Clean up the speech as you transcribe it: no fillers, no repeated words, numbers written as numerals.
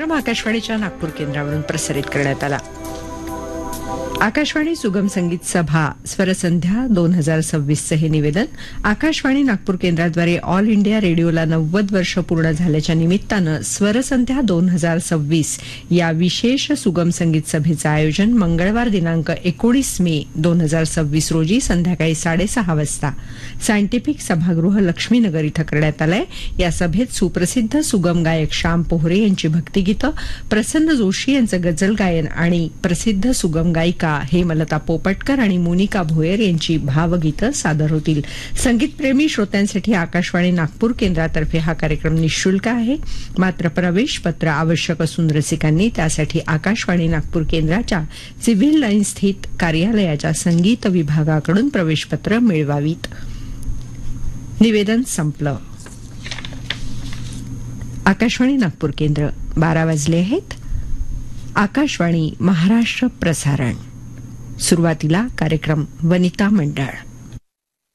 कार्यक्रम आकाशवाणीच्या नागपूर केंद्रावरून प्रसारित करण्यात आला. आकाशवाणी सुगम संगीत सभा स्वरसंध्या 2026चं हे निवेदन आकाशवाणी नागपूर केंद्राद्वारे ऑल इंडिया रेडिओला 90 वर्ष पूर्ण झाल्याच्या निमित्तानं स्वरसंध्या 2026 या विशेष सुगम संगीत सभेचं आयोजन मंगळवार दिनांक 19 मे 2026 रोजी संध्याकाळी 6:30 वाजता सायंटिफिक सभागृह लक्ष्मीनगर इथं करण्यात आलंय. या सभेत सुप्रसिद्ध सुगम गायक श्याम पोहरे यांची भक्तिगीतं, प्रसन्न जोशी यांचं गझल गायन आणि प्रसिद्ध सुगम गायिका हेमलता पोपटकर आणि मोनिका भोयर यांची भावगीतं सादर होतील. संगीतप्रेमी श्रोत्यांसाठी आकाशवाणी नागपूर केंद्रातर्फे हा कार्यक्रम निःशुल्क आहे. मात्र प्रवेश पत्र आवश्यक असून रसिकांनी त्यासाठी आकाशवाणी नागपूर केंद्राच्या सिव्हिल लाईन स्थित कार्यालयाच्या संगीत विभागाकडून प्रवेशपत्र मिळवावीत. निवेदन संपलं. आकाशवाणी नागपूर केंद्र 12 वाजले आहेत. आकाशवाणी महाराष्ट्र प्रसारण. सुरुवातीला कार्यक्रम वनिता मंडळ.